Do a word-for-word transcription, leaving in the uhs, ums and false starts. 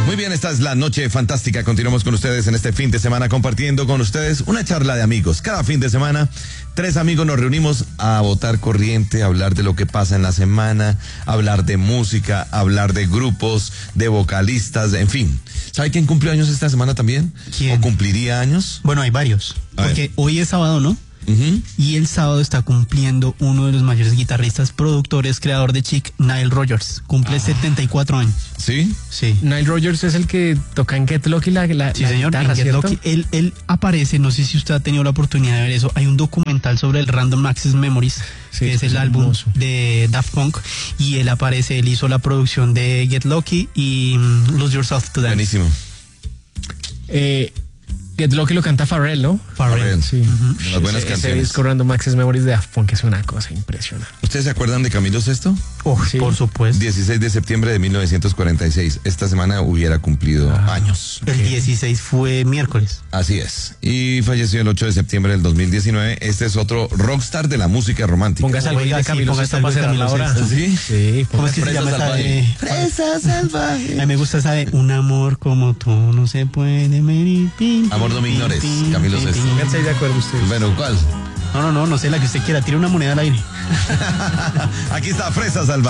Muy bien, esta es la noche fantástica. Continuamos con ustedes en este fin de semana compartiendo con ustedes una charla de amigos. Cada fin de semana, tres amigos nos reunimos a botar corriente, a hablar de lo que pasa en la semana, a hablar de música, a hablar de grupos, de vocalistas, en fin. ¿Sabe quién cumplió años esta semana también? ¿Quién? ¿O cumpliría años? Bueno, hay varios. A porque ver. hoy es sábado, ¿no? Uh-huh. Y el sábado está cumpliendo uno de los mayores guitarristas, productores, creador de Chic, Nile Rodgers. Cumple ah. setenta y cuatro años. ¿Sí? Sí. Nile Rodgers es el que toca en Get Lucky la, la, sí, la señor, guitarra, en Get ¿cierto? Lucky. Él, él aparece, no sé si usted ha tenido la oportunidad de ver eso, hay un documental sobre el Random Access Memories, sí, que es el álbum hermoso de Daft Punk, y él aparece, él hizo la producción de Get Lucky y um, Lose Yourself to Dance. Buenísimo. Eh... Get Lucky lo canta Pharrell, ¿no? Pharrell, sí. Uh-huh. Las buenas ese, canciones. Ese disco Random Access Memories de Daft Punk es una cosa impresionante. ¿Ustedes se acuerdan de Camilo Sesto? Oh, sí. Por supuesto. dieciséis de septiembre de mil novecientos cuarenta y seis. Esta semana hubiera cumplido ah, años. El dieciséis fue miércoles. Así es. Y falleció el ocho de septiembre del dos mil diecinueve. Este es otro rockstar de la música romántica. Póngase algo de Camilo sí, Sesto para cerrar la hora. ¿Sí? Sí. ¿Cómo es que se llama esa de... Fresa salvaje. A mí me gusta esa de un amor como tú no se puede medir. Amor no me ignores. Camilo Sesto. Pónganse de acuerdo ustedes. Bueno, ¿cuál? No, no, no, no sé, la que usted quiera. Tire una moneda al aire. Aquí está Fresa Salvaje.